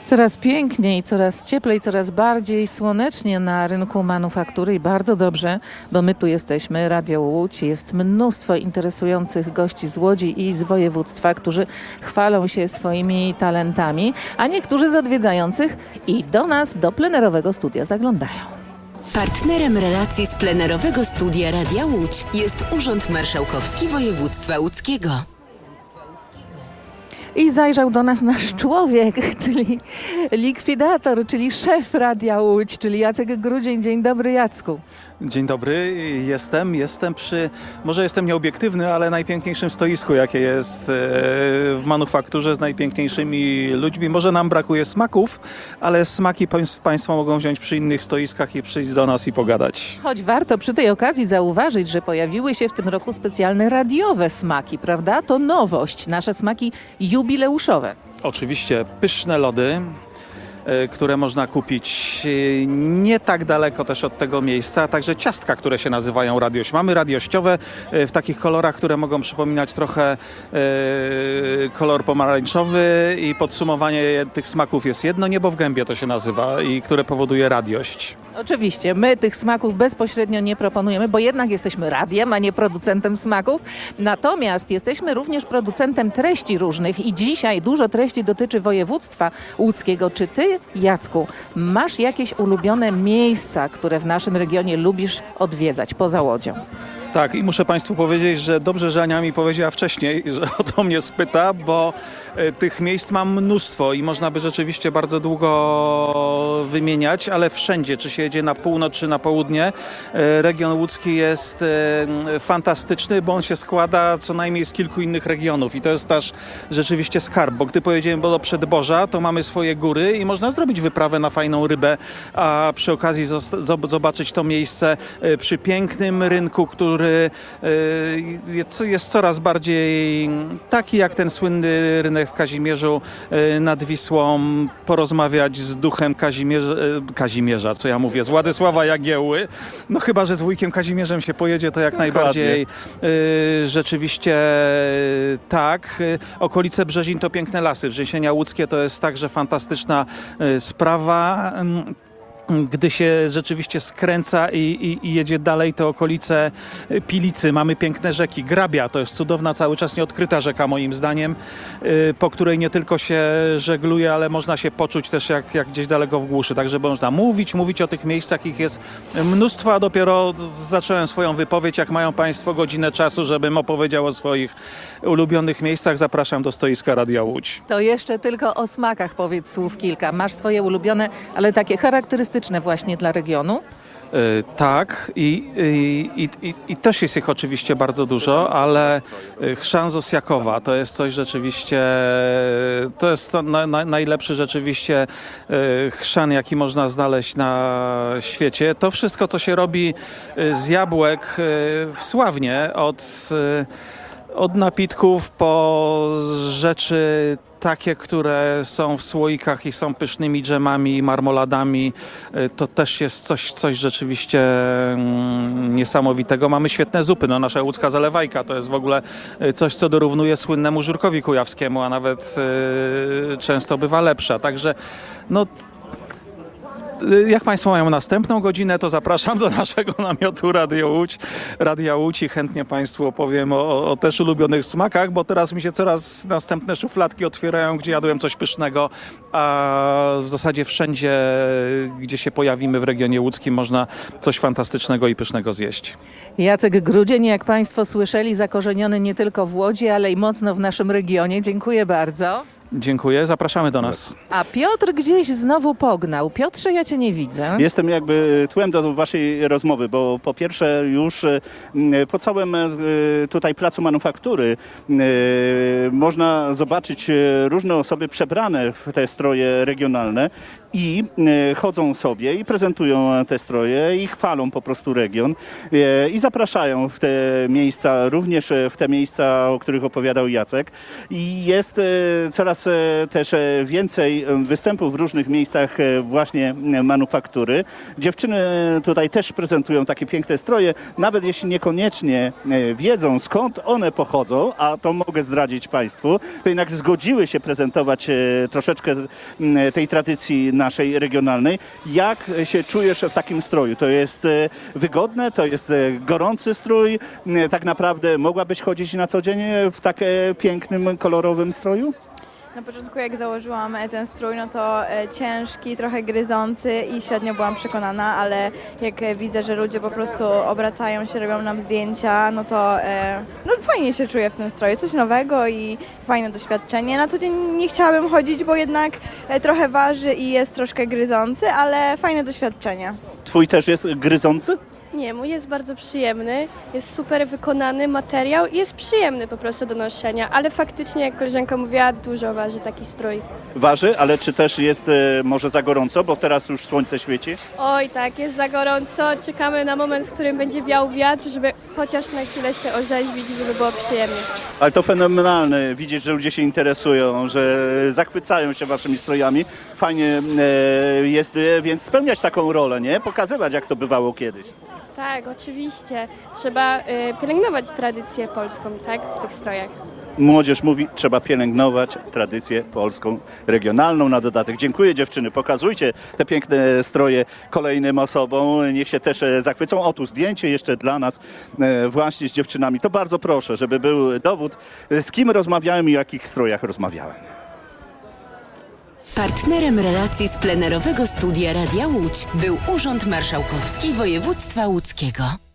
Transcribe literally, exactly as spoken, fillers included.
Coraz piękniej, coraz cieplej, coraz bardziej słonecznie na rynku manufaktury i bardzo dobrze, bo my tu jesteśmy, Radio Łódź. Jest mnóstwo interesujących gości z Łodzi i z województwa, którzy chwalą się swoimi talentami, a niektórzy z odwiedzających i do nas, do plenerowego studia zaglądają. Partnerem relacji z plenerowego studia Radia Łódź jest Urząd Marszałkowski Województwa Łódzkiego. I zajrzał do nas nasz człowiek, czyli likwidator, czyli szef Radia Łódź, czyli Jacek Grudzień. Dzień dobry, Jacku. Dzień dobry, jestem, jestem przy, może jestem nieobiektywny, ale najpiękniejszym stoisku, jakie jest w manufakturze, z najpiękniejszymi ludźmi. Może nam brakuje smaków, ale smaki Państwo mogą wziąć przy innych stoiskach i przyjść do nas i pogadać. Choć warto przy tej okazji zauważyć, że pojawiły się w tym roku specjalne radiowe smaki, prawda? To nowość, nasze smaki jubileuszowe. Oczywiście, pyszne lody, które można kupić nie tak daleko też od tego miejsca, a także ciastka, które się nazywają radioś. Mamy radiościowe w takich kolorach, które mogą przypominać trochę kolor pomarańczowy i podsumowanie tych smaków jest jedno niebo w gębie, to się nazywa, i które powoduje radiość. Oczywiście, my tych smaków bezpośrednio nie proponujemy, bo jednak jesteśmy radiem, a nie producentem smaków. Natomiast jesteśmy również producentem treści różnych i dzisiaj dużo treści dotyczy województwa łódzkiego. Czy ty, Jacku, masz jakieś ulubione miejsca, które w naszym regionie lubisz odwiedzać poza Łodzią? Tak, i muszę Państwu powiedzieć, że dobrze, że Ania mi powiedziała wcześniej, że o to mnie spyta, bo tych miejsc mam mnóstwo i można by rzeczywiście bardzo długo wymieniać, ale wszędzie, czy się jedzie na północ, czy na południe, region łódzki jest fantastyczny, bo on się składa co najmniej z kilku innych regionów i to jest nasz rzeczywiście skarb, bo gdy pojedziemy do Przedborza, to mamy swoje góry i można zrobić wyprawę na fajną rybę, a przy okazji zobaczyć to miejsce przy pięknym rynku, który jest coraz bardziej taki jak ten słynny rynek w Kazimierzu nad Wisłą, porozmawiać z duchem Kazimierza, Kazimierza, co ja mówię, z Władysława Jagiełły. No chyba, że z wujkiem Kazimierzem się pojedzie, to jak Dokładnie. najbardziej rzeczywiście tak. Okolice Brzezin to piękne lasy. Wrzesienia Łódzkie to jest także fantastyczna sprawa. Gdy się rzeczywiście skręca i, i, i jedzie dalej, to okolice Pilicy. Mamy piękne rzeki. Grabia to jest cudowna, cały czas nieodkryta rzeka moim zdaniem, po której nie tylko się żegluje, ale można się poczuć też jak, jak gdzieś daleko w głuszy. Także można mówić, mówić o tych miejscach. Ich jest mnóstwo, a dopiero zacząłem swoją wypowiedź. Jak mają Państwo godzinę czasu, żebym opowiedział o swoich ulubionych miejscach, zapraszam do stoiska Radia Łódź. To jeszcze tylko o smakach powiedz słów kilka. Masz swoje ulubione, ale takie charakterystyczne właśnie dla regionu? Yy, tak I, i, i, i też jest ich oczywiście bardzo dużo, ale chrzan z Osjakowa to jest coś rzeczywiście, to jest to na, na, najlepszy rzeczywiście yy, chrzan, jaki można znaleźć na świecie. To wszystko, co się robi z jabłek yy, w Sławnie, od, yy, od napitków po rzeczy takie, które są w słoikach i są pysznymi dżemami, marmoladami, to też jest coś, coś rzeczywiście niesamowitego. Mamy świetne zupy. No, nasza łódzka zalewajka to jest w ogóle coś, co dorównuje słynnemu Żurkowi Kujawskiemu, a nawet y, często bywa lepsza. Także no, jak Państwo mają następną godzinę, to zapraszam do naszego namiotu Radio Łódź, Radia Łódź i chętnie Państwu opowiem o, o też ulubionych smakach, bo teraz mi się coraz następne szufladki otwierają, gdzie jadłem coś pysznego, a w zasadzie wszędzie, gdzie się pojawimy w regionie łódzkim, można coś fantastycznego i pysznego zjeść. Jacek Grudzień, jak Państwo słyszeli, zakorzeniony nie tylko w Łodzi, ale i mocno w naszym regionie. Dziękuję bardzo. Dziękuję, zapraszamy do nas. A Piotr gdzieś znowu pognał. Piotrze, ja cię nie widzę. Jestem jakby tłem do waszej rozmowy, bo po pierwsze już po całym tutaj placu manufaktury można zobaczyć różne osoby przebrane w te stroje regionalne i chodzą sobie i prezentują te stroje i chwalą po prostu region i zapraszają w te miejsca, również w te miejsca, o których opowiadał Jacek. I jest coraz coraz też więcej występów w różnych miejscach właśnie manufaktury. Dziewczyny tutaj też prezentują takie piękne stroje, nawet jeśli niekoniecznie wiedzą, skąd one pochodzą, a to mogę zdradzić Państwu, to jednak zgodziły się prezentować troszeczkę tej tradycji naszej regionalnej. Jak się czujesz w takim stroju? To jest wygodne, to jest gorący strój. Tak naprawdę mogłabyś chodzić na co dzień w tak pięknym, kolorowym stroju? Na początku jak założyłam ten strój, no to e, ciężki, trochę gryzący i średnio byłam przekonana, ale jak e, widzę, że ludzie po prostu obracają się, robią nam zdjęcia, no to e, no fajnie się czuję w tym stroju, coś nowego i fajne doświadczenie. Na co dzień nie chciałabym chodzić, bo jednak e, trochę waży i jest troszkę gryzący, ale fajne doświadczenie. Twój też jest gryzący? Nie, mój jest bardzo przyjemny, jest super wykonany materiał i jest przyjemny po prostu do noszenia, ale faktycznie, jak koleżanka mówiła, dużo waży taki strój. Waży, ale czy też jest e, może za gorąco, bo teraz już słońce świeci? Oj tak, jest za gorąco, czekamy na moment, w którym będzie wiał wiatr, żeby chociaż na chwilę się orzeźwić, żeby było przyjemnie. Ale to fenomenalne widzieć, że ludzie się interesują, że zachwycają się waszymi strojami. Fajnie e, jest e, więc spełniać taką rolę, nie? Pokazywać, jak to bywało kiedyś. Tak, oczywiście. Trzeba y, pielęgnować tradycję polską, tak, w tych strojach. Młodzież mówi, trzeba pielęgnować tradycję polską, regionalną na dodatek. Dziękuję dziewczyny, pokazujcie te piękne stroje kolejnym osobom. Niech się też zachwycą. O, tu zdjęcie jeszcze dla nas właśnie z dziewczynami. To bardzo proszę, żeby był dowód, z kim rozmawiałem i o jakich strojach rozmawiałem. Partnerem relacji z plenerowego studia Radia Łódź był Urząd Marszałkowski Województwa Łódzkiego.